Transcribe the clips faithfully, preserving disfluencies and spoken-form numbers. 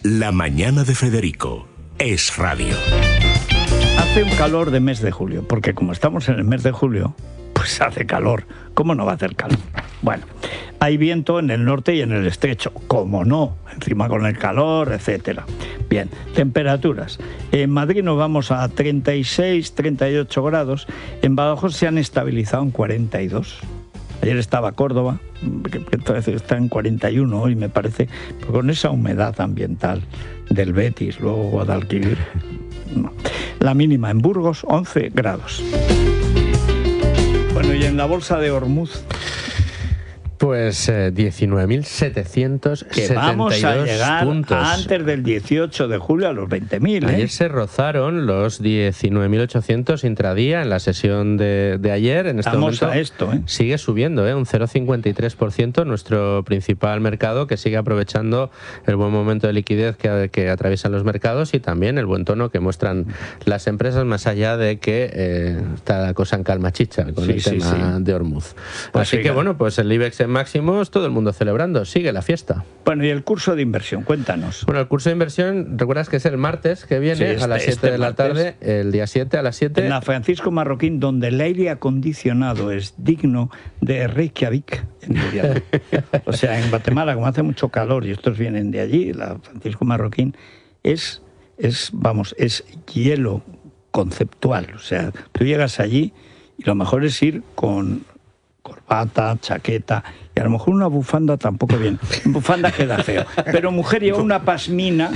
La mañana de Federico es radio. Hace un calor de mes de julio, porque como estamos en el mes de julio, pues hace calor. ¿Cómo no va a hacer calor? Bueno, hay viento en el norte y en el estrecho, ¿cómo no? Encima con el calor, etcétera. Bien, temperaturas. En Madrid nos vamos a treinta y seis, treinta y ocho grados. En Badajoz se han estabilizado en cuarenta y dos. Ayer estaba Córdoba, que está en cuarenta y uno hoy, me parece, con esa humedad ambiental del Betis, luego Guadalquivir. No. La mínima en Burgos, once grados. Bueno, y en la bolsa de Ormuz, pues eh, diecinueve mil setecientos setenta y dos que vamos a llegar puntos. Antes del dieciocho de julio a los veinte mil. ¿eh? Ayer se rozaron los diecinueve mil ochocientos intradía en la sesión de, de ayer. En este Vamos momento a esto, ¿eh? sigue subiendo, ¿eh? un cero coma cincuenta y tres por ciento, nuestro principal mercado, que sigue aprovechando el buen momento de liquidez que, que atraviesan los mercados y también el buen tono que muestran las empresas, más allá de que eh, está la cosa en calma chicha con Sí, el sí, tema sí. de Ormuz. Pues Así siga. que bueno, pues el IBEX en máximos, todo el mundo celebrando, sigue la fiesta. Bueno, y el curso de inversión, cuéntanos. Bueno, el curso de inversión, recuerdas que es el martes que viene, Sí, este- a las siete este de la martes. tarde, el día siete a las siete. En la Francisco Marroquín, donde el aire acondicionado es digno de Reykjavik, en invierno. O sea, en Guatemala, como hace mucho calor y estos vienen de allí, la Francisco Marroquín es, es, vamos, es hielo conceptual. O sea, tú llegas allí y lo mejor es ir con corbata, chaqueta, y a lo mejor una bufanda tampoco bien. Bufanda queda feo. Pero mujer lleva una pasmina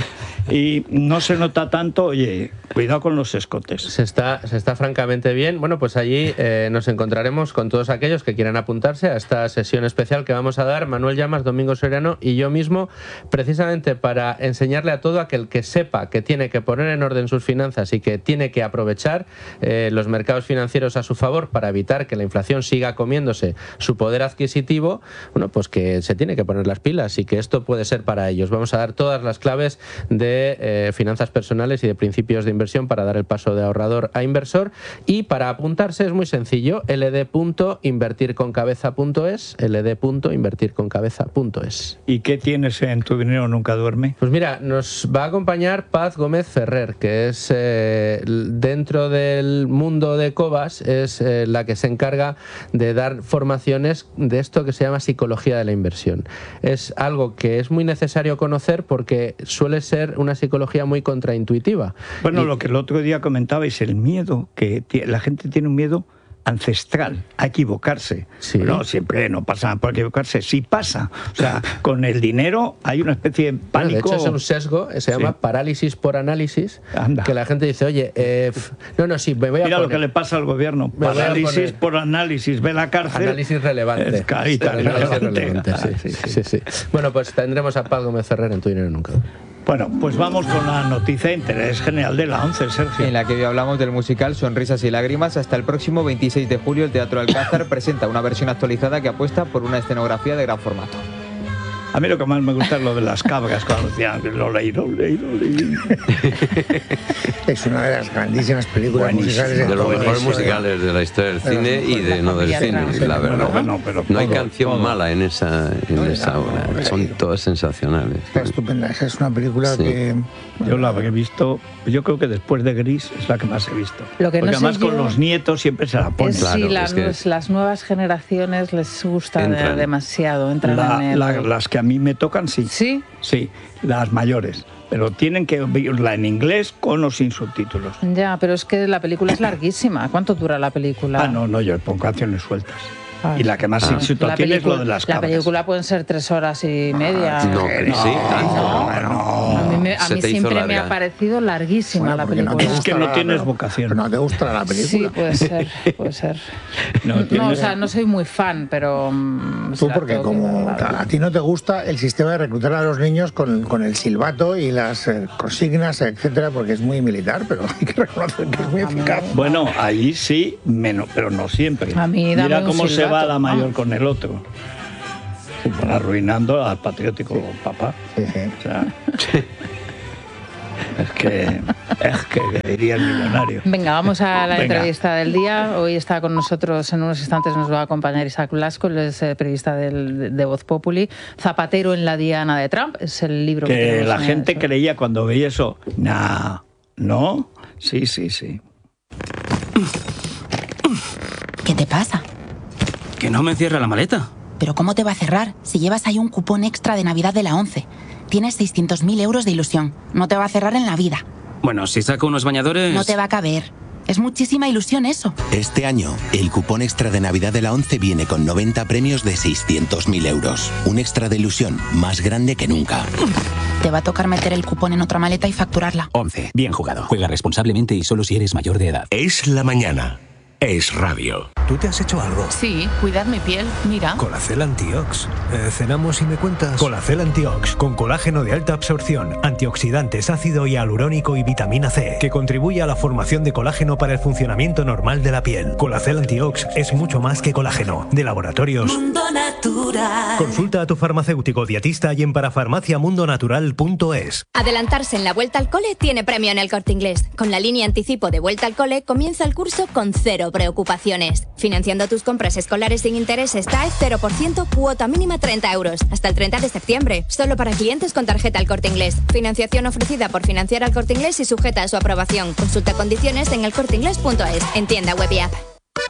y no se nota tanto. Oye, cuidado con los escotes. Se está, se está francamente bien. Bueno, pues allí eh, nos encontraremos con todos aquellos que quieran apuntarse a esta sesión especial que vamos a dar Manuel Llamas, Domingo Soriano y yo mismo, precisamente para enseñarle a todo aquel que sepa que tiene que poner en orden sus finanzas y que tiene que aprovechar eh, los mercados financieros a su favor para evitar que la inflación siga comiéndose su poder adquisitivo. Bueno, pues que se tiene que poner las pilas y que esto puede ser para ellos. Vamos a dar todas las claves de eh, finanzas personales y de principios de inversión para dar el paso de ahorrador a inversor, y para apuntarse es muy sencillo, eld punto invertir con cabeza punto es, eld punto invertir con cabeza punto es. ¿Y qué tienes en Tu Dinero Nunca Duerme? Pues mira, nos va a acompañar Paz Gómez Ferrer, que es eh, dentro del mundo de Cobas, es eh, la que se encarga de dar formaciones de esto que se llama psicología de la inversión. Es algo que es muy necesario conocer porque suele ser una psicología muy contraintuitiva. Bueno, Y- lo que el otro día comentabais, el miedo, que ti- la gente tiene un miedo ancestral a equivocarse. Sí. No, siempre no pasa nada por equivocarse, sí pasa. O sea, con el dinero hay una especie de Bueno, pánico. de hecho, es un sesgo, se llama Sí. parálisis por análisis, Anda. que la gente dice, oye, eh, f- no, no, sí, me voy a Mira poner... lo que le pasa al gobierno. Me voy a Parálisis poner- por análisis, ve la cárcel. Análisis relevante. Es carita, Análisis relevante. relevante, sí, Ah, sí, sí, sí. sí, sí. Bueno, pues tendremos a Paz Gómez Ferrer en Tu Dinero Nunca. Bueno, pues vamos con la noticia de interés general de la once, Sergio. En la que hoy hablamos del musical Sonrisas y Lágrimas. Hasta el próximo veintiséis de julio el Teatro Alcázar presenta una versión actualizada que apuesta por una escenografía de gran formato. A mí lo que más me gusta es lo de las cabras cuando decían lo leí, lo leí, lo leí. Es una de las grandísimas películas Buenísimo. musicales De los toda la mejores historia. musicales de la historia del De los cine y mejores. de no del cine, la verdad. Bueno, bueno, pero No hay todo, canción todo. mala en esa, en No, esa no, obra. no, Son no. todas sensacionales. Está estupenda. Esa es una película Sí. que... Yo la he visto, yo creo que después de Gris es la que más he visto. Lo que no Porque sé además con yo los nietos siempre se la ponen. Es Claro, si es las, que- las nuevas generaciones les gusta de- Entran. demasiado, entran La- en el... la- las que a mí me tocan, sí. ¿Sí? Sí, las mayores. Pero tienen que verla en inglés con o sin subtítulos. Ya, pero es que la película es larguísima. ¿Cuánto dura la película? Ah, no, no, yo pongo canciones sueltas. Ah. Y la que más Ah. éxito La tiene es película- lo de las La cabras. película pueden ser tres horas y media. No, pero sí, tanto. A mí, me- a Se mí te hizo siempre me larga. ha parecido larguísima Bueno, la porque no te película. Es que gusta no la- tienes pero- vocación. pero no te gusta la película. Sí, puede ser, puede ser. No, No, tienes- o sea, no soy muy fan, pero... mm, Tú la porque tengo que como ver, la verdad. a ti no te gusta el sistema de reclutar a los niños con, con el silbato y las eh, consignas, etcétera, porque es muy militar, pero hay que reconocer que es muy eficaz. Bueno, ahí sí, menos, pero no siempre. A mí dame Mira un cómo se silbato, va la mayor vamos. con el otro. Se van arruinando al patriótico papá. Sí, sí. O sea, Es que, es que diría el millonario. Venga, vamos a la Venga. entrevista del día. Hoy está con nosotros, en unos instantes nos va a acompañar Isaac Blasco, él es eh, periodista del, de Voz Populi. Zapatero en la diana de Trump, es el libro que, Que tenemos la en gente el- creía cuando veía eso, nah, ¿no? Sí, sí, sí. ¿Qué te pasa? Que no me cierra la maleta. ¿Pero cómo te va a cerrar si llevas ahí un cupón extra de Navidad de la once? Tienes seiscientos mil euros de ilusión. No te va a cerrar en la vida. Bueno, si saco unos bañadores... No te va a caber. Es muchísima ilusión eso. Este año, el cupón extra de Navidad de la once viene con noventa premios de seiscientos mil euros. Un extra de ilusión más grande que nunca. Te va a tocar meter el cupón en otra maleta y facturarla. once. Bien jugado. Juega responsablemente y solo si eres mayor de edad. Es la mañana. Es radio. ¿Tú te has hecho algo? Sí, cuidad mi piel, mira. Colacel Antiox. Eh, ¿Cenamos y me cuentas? Colacel Antiox, con colágeno de alta absorción, antioxidantes, ácido hialurónico y vitamina C, que contribuye a la formación de colágeno para el funcionamiento normal de la piel. Colacel Antiox es mucho más que colágeno. De laboratorios Mundo Natural. Consulta a tu farmacéutico dietista y en parafarmaciamundonatural punto es. Adelantarse en la Vuelta al Cole tiene premio en el Corte Inglés. Con la línea anticipo de Vuelta al Cole comienza el curso con cero preocupaciones. Financiando tus compras escolares sin intereses T A E cero por ciento, cuota mínima treinta euros. Hasta el treinta de septiembre. Solo para clientes con tarjeta al Corte Inglés. Financiación ofrecida por Financiar al Corte Inglés y sujeta a su aprobación. Consulta condiciones en el corte inglés punto es, en tienda web y app.